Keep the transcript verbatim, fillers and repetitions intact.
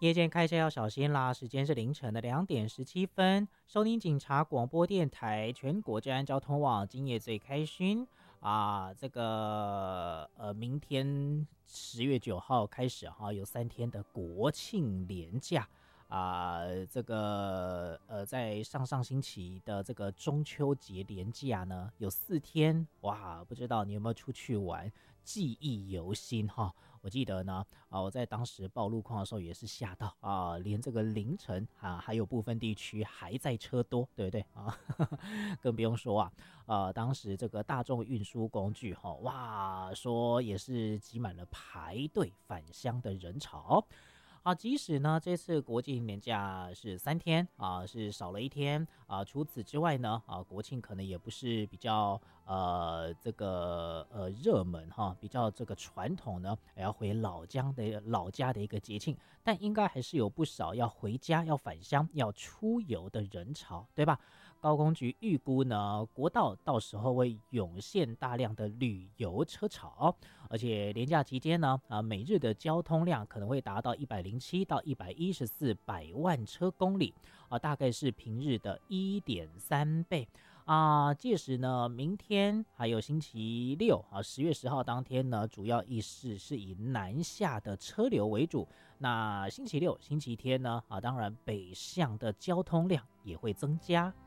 夜间开车要小心啦！时间是凌晨的两点十七分，收听警察广播电台全国治安交通网，今夜最开心啊！这个呃，明天十月九号开始哈、啊，有三天的国庆连假啊，这个呃，在上上星期的这个中秋节连假呢，有四天哇，不知道你有没有出去玩？记忆犹新哈。我记得呢，啊，我在当时报路况的时候也是吓到啊，连这个凌晨啊，还有部分地区还在车多，对不对啊？更不用说啊，呃，当时这个大众运输工具哈，哇，说也是挤满了排队返乡的人潮。啊，即使呢这次国庆年假是三天啊，是少了一天啊，除此之外呢啊，国庆可能也不是比较呃这个呃热门哈，比较这个传统呢，要回老家的老家的一个节庆，但应该还是有不少要回家、要返乡、要出游的人潮，对吧？高工局预估呢，国道到时候会涌现大量的旅游车潮，而且连假期间呢，啊，每日的交通量可能会达到一百零七到一百一十四百万车公里，啊，大概是平日的一点三倍。啊，届时呢，明天还有星期六啊，十月十号当天呢，主要意识是以南下的车流为主。那星期六、星期天呢，啊，当然北向的交通量也会增加。